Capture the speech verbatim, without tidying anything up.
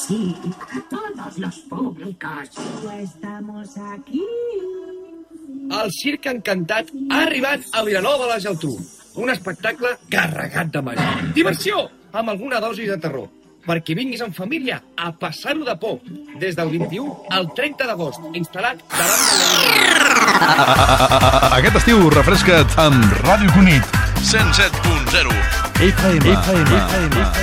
sí, a todos los públicos. Estamos aquí. El Circ Encantat ha arribat a Vilanova de la Geltrú. Un espectacle carregat de màgia. Diversió, amb alguna dosi de terror. Perquè vinguis en família a passar-ho de por. Des del vint-i-u al trenta d'agost, instal·lat davant de la... Aquest estiu refresca't amb Ràdio Cunit. cent set punt zero F M.